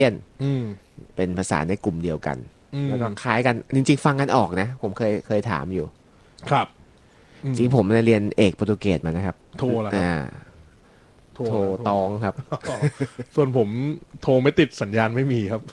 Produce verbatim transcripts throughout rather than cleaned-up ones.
เอนเป็นภาษาในกลุ่มเดียวกันแล้วก็คล้ายกันจริงๆฟังกันออกนะผมเคยเคยถามอยู่ครับจริงผมเรียนเอกโปรตุเกสมานะครับโทรแล้วครับโทรตองครับส่วนผมโทรไม่ติดสัญญาณไม่มีครับ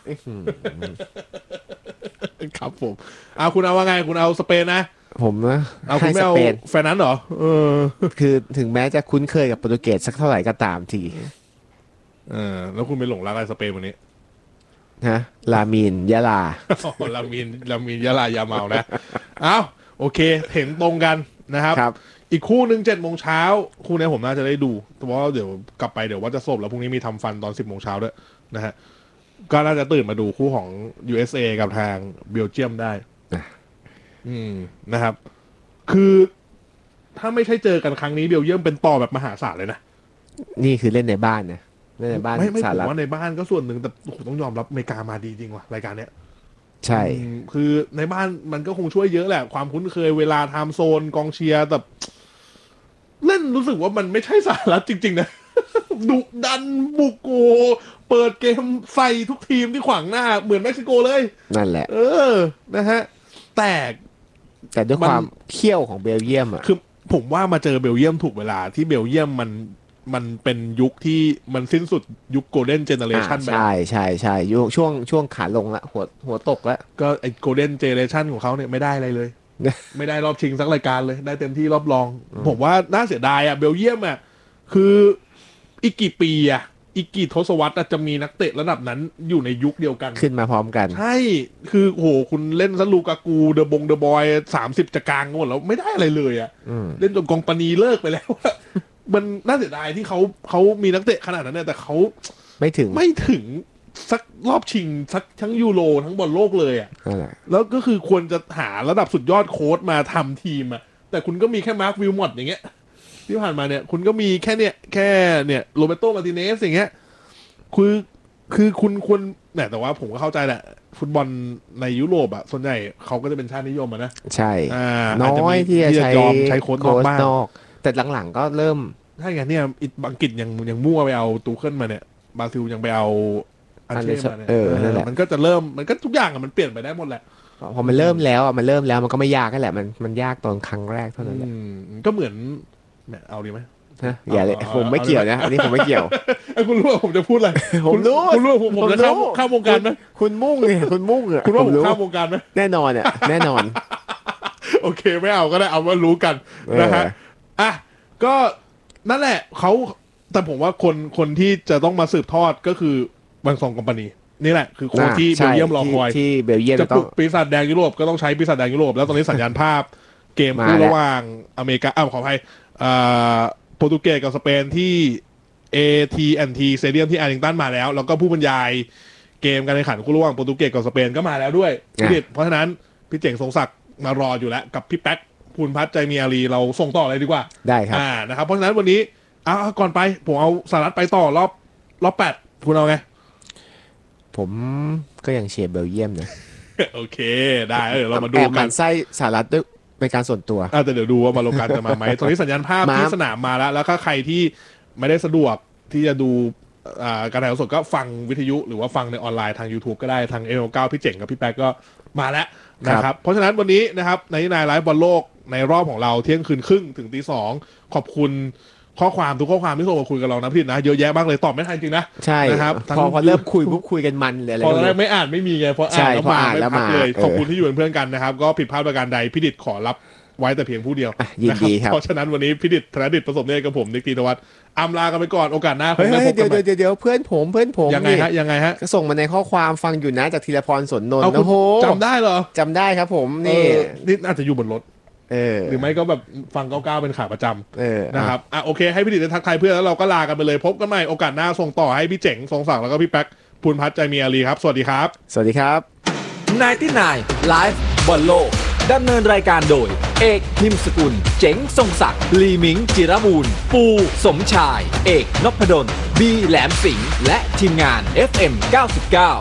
ครับผมเอาคุณเอาว่าไงคุณเอาสเปนนะผมนะเอาคุณไม่เอาแฟนนั้นเหรอเออคือถึงแม้จะคุ้นเคยกับโปรตุเกสสักเท่าไหร่ก็ตามทีเออแล้วคุณไปหลงรักอะไรสเปนวันนี้ฮะลามีนยะลาลามีนลามีนยะลายาเมานะเอาโอเคเห็นตรงกันนะครับอีกคู่หนึ่งเจ็ดโมงเช้าคู่นี้ผมน่าจะได้ดูเพราะว่าเดี๋ยวกลับไปเดี๋ยวว่าจะสบแล้วพรุ่งนี้มีทำฟันตอนสิบโมงเช้าด้วยนะฮะก็น่าจะตื่นมาดูคู่ของ ยู เอส เอ กับทางเบลเยียมได้อืมนะครับคือถ้าไม่ใช่เจอกันครั้งนี้เบลเยียมเป็นต่อแบบมหาศาลเลยนะนี่คือเล่นในบ้านนะเล่นในบ้านไม่ไม่ผมว่าในบ้านก็ส่วนหนึ่งแต่ต้องยอมรับอเมริกามาดีจริงว่ะรายการเนี้ยใช่คือในบ้านมันก็คงช่วยเยอะแหละความคุ้นเคยเวลาไทม์โซนกองเชียร์แต่เล่นรู้สึกว่ามันไม่ใช่สหรัฐจริงๆนะดุดันบุกโกเปิดเกมใส่ทุกทีมที่ขวางหน้าเหมือนเม็กซิโกเลยนั่นแหละเออนะฮะแต่แต่ด้วยความเขี้ยวของเบลเยียมอ่ะคือผมว่ามาเจอเบลเยียมถูกเวลาที่เบลเยียมมันมันเป็นยุคที่มันสิ้นสุดยุคโกลเด้นเจเนอเรชันไปใช่ใช่ใช่ยุคช่วงช่วงขาลงละหัวหัวตกละก็ไอ้โกลเด้นเจเนอเรชันของเขาเนี่ยไม่ได้อะไรเลยไม่ได้รอบชิงสักรายการเลยได้เต็มที่รอบรองผมว่าน่าเสียดายอ่ะเบลเยียมอ่ะคืออีกกี่ปีอ่ะอีกกี่ทศวรรษจะมีนักเตะระดับนั้นอยู่ในยุคเดียวกันขึ้นมาพร้อมกันใช่คือโหคุณเล่นซะลูกากูเดอะบงเดอะบอยสามสิบจะกลางหมดแล้วไม่ได้อะไรเลยอ่ะเล่นจนกองปนีเลิกไปแล้วมันน่าเสียดายที่เขาเขามีนักเตะขนาดนั้นเนี่ยแต่เขาไม่ถึงไม่ถึงสักรอบชิงสักทั้งยูโรทั้งบอลโลกเลยอ่ะแล้วก็คือควรจะหาระดับสุดยอดโค้ชมาทำทีมอ่ะแต่คุณก็มีแค่มาร์ควิลมอตอย่างเงี้ยที่ผ่านมาเนี่ยคุณก็มีแค่เนี่ยแค่เนี่ยโรเบโตมาร์ติเนสอย่างเงี้ยคือคือคุณควรเนี่ยแต่ว่าผมก็เข้าใจแหละฟุตบอลในยุโรปอ่ะส่วนใหญ่เขาก็จะเป็นชาตินิยมอ่ะนะใช่น้อยที่จะใช้ใช้โค้ชนอกบ้านแต่หลังๆก็เริ่มถ้าอย่างนี้อังกฤษยังยังมั่วไปเอาตูเคิลมาเนี่ยบราซิลยังไปเอาอันเช่มาเนี่ยมันก็จะเริ่มมันก็ทุกอย่างอะมันเปลี่ยนไปได้หมดแหละพอมันเริ่มแล้วอ่ะมันเริ่มแล้วมันก็ไม่ยากแค่แหละมันมันยากตอนครั้งแรกเท่านั้นแหละก็เหมือนเนี่ยเอาดีไหมอย่าเลยผมไม่เกี่ยวนะอันนี้ผมไม่เกี่ยวคุณรู้ว่าผมจะพูดอะไรผมรู้คุณรู้ผมจะข้ามข้ามวงการไหมคุณมุ่งเนี่ยคุณมุ่งอ่ะคุณว่าผมข้ามวงการไหมแน่นอนอ่ะแน่นอนโอเคไม่เอาก็ได้เอาว่ารู้กันนะฮะอ่ะก็นั่นแหละเขาแต่ผมว่าคนคนที่จะต้องมาสืบทอดก็คือบังซองคอมพานีนี่แหละคือคนที่เบลเยียมรอคอยที่เบลเยียมจะปลุกปีศาจแดงยุโรปก็ต้องใช้ปีศาจแดงยุโรปแล้วตอนนี้สัญญาณภาพเกมคู่ระหว่างอเมริกาอ้าวขออภัยอ่าโปรตุเกสกับสเปนที่ เอ ที แอนด์ ที Stadium ที่อาร์ลิงตันมาแล้วแล้วก็ผู้บรรยายเกมการแข่งขันคู่ระหว่างโปรตุเกสกับสเปนก็มาแล้วด้วยพี่เพราะฉะนั้นพี่เจ๋งทรงศักดิ์มารออยู่แล้วกับพี่แป๊กภูลพัฒน์ใจมีอารีเราส่งต่อเลยดีกว่าได้ครับอ่านะครับเพราะฉะนั้นวันนี้เอาก่อนไปผมเอาสหรัฐไปต่อรอบรอบแปดคุณเอาไงผมก็ยังเชียร์เบลเยียมนะโอเคได้เออเรามาดูกันไส้สหรัฐด้วยเป็นการส่วนตัวอ่าแต่เดี๋ยวดูว่ามาโลกาจะมาไหมตอนนี้สัญญาณภาพที่สนามมาแล้วแล้วก็ใครที่ไม่ได้สะดวกที่จะดูอ่าการถ่ายทอดสดก็ฟังวิทยุหรือว่าฟังในออนไลน์ทาง YouTube ก็ได้ทาง เอ โอ เก้า พี่เจ๋งกับพี่แป๊กก็มาแล้วนะครับเพราะฉะนั้นวันนี้นะครับในนายไลฟ์บอลโลกในรอบของเราเที่ยงคืนครึ่งถึงตีสองขอบคุณข้อความทุกข้อความที่ส่งมาคุยกับเรานะพี่นะเยอะแยะมากเลยตอบไม่ทันจริงนะใช่นะครับพอพอเริ่มคุยปุ๊บคุยกันมันเลยอะไรพอแรกไม่อ่านไม่มีไงพออ่านแล้วมาไม่พักเลยขอบคุณที่อยู่เป็นเพื่อนกันนะครับก็ผิดพลาดประการใดพี่ดิษขอรับไว้แต่เพียงผู้เดียวยินดีครับเพราะฉะนั้นวันนี้พี่ดิษธนดิษประสบเนตรกับผมนิกตีนวัฒน์อำลากันไปก่อนโอกาสหน้าคงได้พบกันใหม่เดี๋ยวเดี๋ยวเพื่อนผมเพื่อนผมยังไงฮะยังไงฮะก็ส่งมาในข้อความฟังอยู่นะจากธีรพรสนนนท์โอ้โหจำได้เหรอจำได้ครับผมนี่นี่อาจจะอยู่บนรถเออหรือไม่ก็แบบฟังเก้าเก้าเป็นขาประจำเออนะครับอ่ะโอเคให้พี่ดิษทักทายเพื่อนแล้วเราก็ลากันไปเลยพบกันใหม่โอกาสหน้าส่งต่อให้พี่เจ๋งทรงศักดิ์แล้วก็พี่แป๊กภูลพัฒน์ใจมีอารีครับสวัสดีครับสวัสดีครับไนน์ตี้ไนน์ Live บอลโลกดำเนินรายการโดยเอกพิมพ์สกุลเจ๋งทรงศักดิ์ลีมิงจิรบูรณ์ปูสมชายเอกนพดลบีแหลมสิงห์และทีมงาน เอฟ เอ็ม เก้าสิบเก้า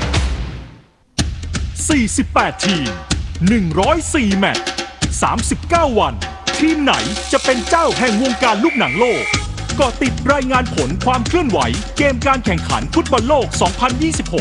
สี่สิบแปด ทีมหนึ่งร้อยสี่แมตช์สามสิบเก้าวันทีมไหนจะเป็นเจ้าแห่งวงการลูกหนังโลกก็ติดรายงานผลความเคลื่อนไหวเกมการแข่งขันฟุตบอลโลก สองพันยี่สิบหก